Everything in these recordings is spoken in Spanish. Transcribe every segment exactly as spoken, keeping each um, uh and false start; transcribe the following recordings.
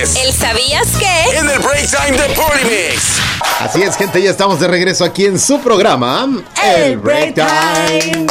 es ¿El sabías qué? en el Break Time de Party Mix. Así es, gente, ya estamos de regreso aquí en su programa, El Break Time.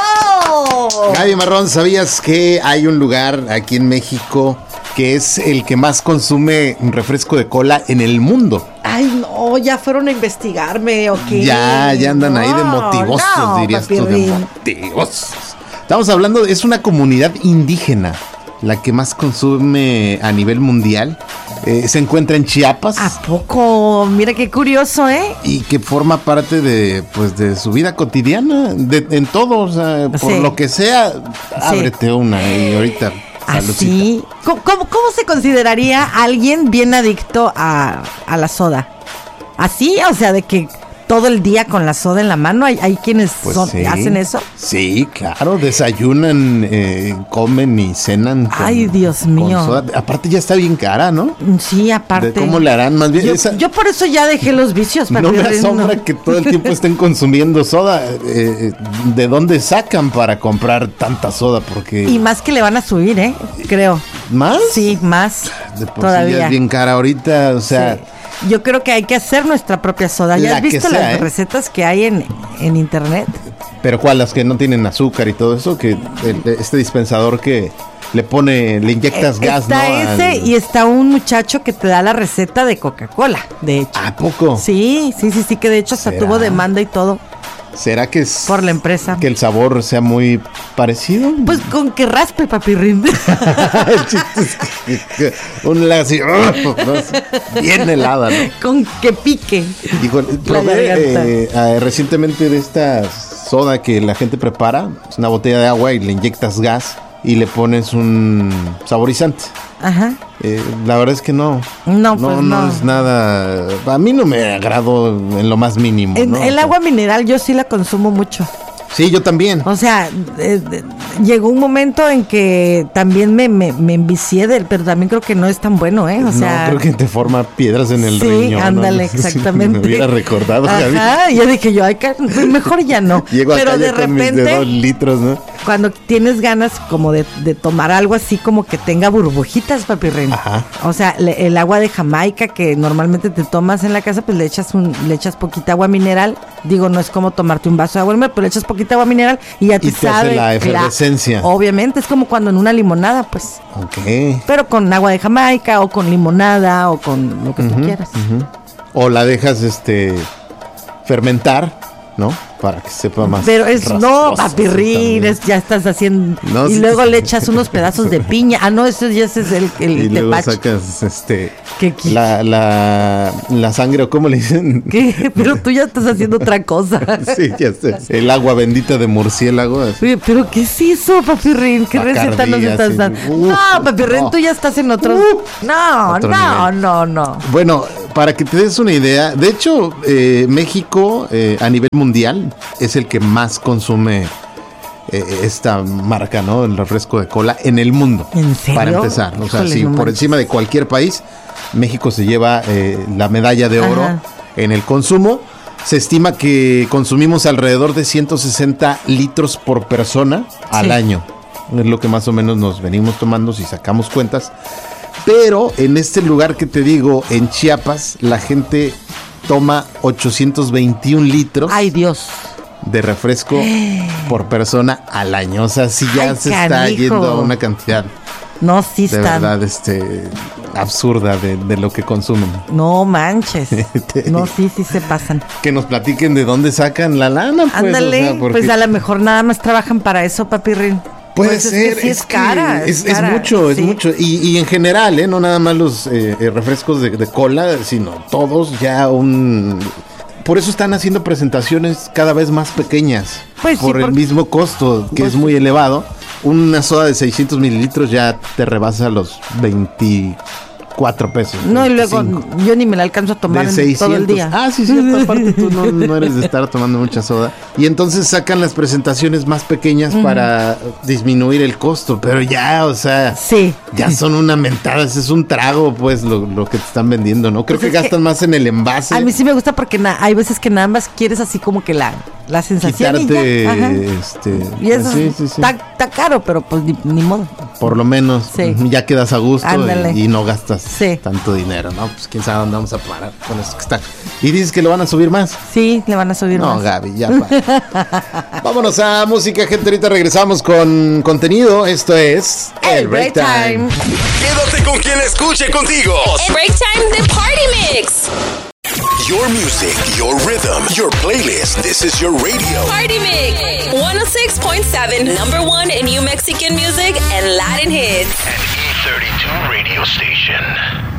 ¡Bravo! Gaby Marrón, ¿sabías que hay un lugar aquí en México que es el que más consume un refresco de cola en el mundo? Ay, no, ya fueron a investigarme, ¿ok? Ya, ya andan ahí de No, motivosos, no, dirías tú, de papirrín. motivosos. Estamos hablando, es una comunidad indígena la que más consume a nivel mundial. Eh, se encuentra en Chiapas. ¿A poco? Mira qué curioso, ¿eh? Y que forma parte de, pues, de su vida cotidiana, de, en todo, o sea, por Sí. lo que sea, ábrete una y ahorita saludcita. ¿Así? ¿Cómo, cómo, cómo se consideraría alguien bien adicto a, a la soda? ¿Así? O sea, de que todo el día con la soda en la mano, hay, hay quienes Pues son- sí. hacen eso. Sí, claro, desayunan, eh, comen y cenan con, Ay, Dios con mío. soda. Aparte ya está bien cara, ¿no? Sí, aparte. De cómo le harán más bien. Yo, Esa- yo por eso ya dejé los vicios. no me papirrín, asombra no. que todo el tiempo estén consumiendo soda. Eh, ¿De dónde sacan para comprar tanta soda? Porque Y más que le van a subir, ¿eh? Creo. ¿más? Sí, más. De por sí todavía. ya es bien cara ahorita, o sea, Sí. Yo creo que hay que hacer nuestra propia soda. ¿Ya La has que visto sea, las ¿eh? recetas que hay en, en internet? pero ¿cuál? Las que no tienen azúcar y todo eso, que el- este dispensador que le pone, le inyectas Eh, gas, está ¿no? ese Al- y está un muchacho que te da la receta de Coca-Cola, de hecho. ¿A poco? Sí, sí, sí, sí, que de hecho hasta ¿Será? tuvo demanda y todo ¿Será que es por la empresa. que el sabor sea muy parecido? Pues con que raspe, papirrín. El chiste es que- que un la así, ¿no? bien helada, ¿no? Con que pique. Dijo, La probé garganta. eh, ah, recientemente de esta soda que la gente prepara, es una botella de agua y le inyectas gas y le pones un saborizante. Ajá. Eh, la verdad es que no. No, pues no. es nada. A mí no me agradó en lo más mínimo. En- ¿no? el O sea, agua mineral yo sí la consumo mucho. Sí, yo también. O sea, eh, eh, llegó un momento en que también me, me, me envicié del, pero también creo que no es tan bueno, ¿eh? O sea, no, creo que te forma piedras en el sí, riñón. ¿no? ándale, Si exactamente. me hubiera recordado, Gaby. Ajá, yo dije yo, ay, que- mejor ya no. Llego pero acá de ya con mis de dos repente, litros, ¿no? cuando tienes ganas como de, de tomar algo así como que tenga burbujitas, papirrín. Ajá. O sea, le- el agua de Jamaica que normalmente te tomas en la casa, pues le echas un, le echas poquita agua mineral. Digo, no es como tomarte un vaso de agua normal, pero le echas poquita agua mineral y ya te Y te hace sabe. la cla- efervescencia. Obviamente, es como cuando en una limonada, pues. Ok. Pero con agua de Jamaica o con limonada o con lo que tú quieras. O la dejas este fermentar, ¿no? Para que sepa más. Pero es, no, rasposa, papirrín, también. es- ya estás haciendo. No, y sí, luego sí. le echas unos pedazos de piña. Ah, no, eso ya ese es el, el Y luego tepache. sacas este ¿Qué qui- la, la, la sangre, o cómo le dicen. ¿Qué? Pero tú ya estás haciendo otra cosa. Sí, ya sé. El agua bendita de murciélago. así. Oye, pero ¿qué es eso, papirrín? ¿Qué Bacardí, receta nos estás así. dando? Uf, no, papirrín, no. tú ya estás en otro. Uf. no, Otro no, nivel. no, no. Bueno, para que te des una idea, de hecho, eh, México eh, a nivel mundial es el que más consume eh, esta marca, ¿no? El refresco de cola en el mundo. ¿En serio? Para empezar. O sea, Híjole, sí, no por manches. encima de cualquier país, México se lleva eh, la medalla de oro Ajá. en el consumo. Se estima que consumimos alrededor de ciento sesenta litros por persona al Sí. año. Es lo que más o menos nos venimos tomando si sacamos cuentas. Pero en este lugar que te digo, en Chiapas, la gente toma ochocientos veintiún litros Ay, Dios. de refresco por persona al año. O sea, sí ya Ay, se está canijo. yendo a una cantidad No, sí de están. verdad este, absurda de, de lo que consumen. No manches. No, sí, sí se pasan. Que nos platiquen de dónde sacan la lana. Pues, Ándale, o sea, porque pues a lo mejor nada más trabajan para eso, papirrín. puede Pues es ser. que sí es, que cara. Es, Es, cara, es mucho, es sí. mucho. Y, y en general, ¿eh? No nada más los eh, eh, refrescos de, de cola, sino todos ya un... Por eso están haciendo presentaciones cada vez más pequeñas. Pues sí, por el porque- mismo costo, que Pues es muy elevado. Una soda de seiscientos mililitros ya te rebasa los veinticuatro pesos. No, y luego veinticinco. yo ni me la alcanzo a tomar De en seiscientos. todo el día. Ah, sí, cierto. Aparte tú no, no eres de estar tomando mucha soda. Y entonces sacan las presentaciones más pequeñas para disminuir el costo. Pero ya, o sea, Sí. ya son una mentada. Ese es un trago, pues, lo, lo que te están vendiendo, ¿no? Creo Pues que es que gastan más en el envase. A mí sí me gusta porque na- hay veces que nada más quieres así como que la la sensación quitarte, y ya. Ajá. este, Y eso sí, sí, sí. Está, está caro, pero pues ni, ni modo. Por lo menos Sí. ya quedas a gusto Ándale. y, y no gastas Sí. tanto dinero, ¿no? Pues quién sabe dónde vamos a parar con esto que está. Y dices que lo van a subir más. Sí, le van a subir No, más. Gaby, ya para. Vámonos a música, gente. Ahorita regresamos con contenido. Esto es El Break Time. Quédate con quien escuche contigo. El Break Time de Party Mix. Your music, your rhythm, your playlist. This is your radio. Party Mix. one oh six point seven, number one in New Mexican music and Latin hits. An E thirty-two radio station.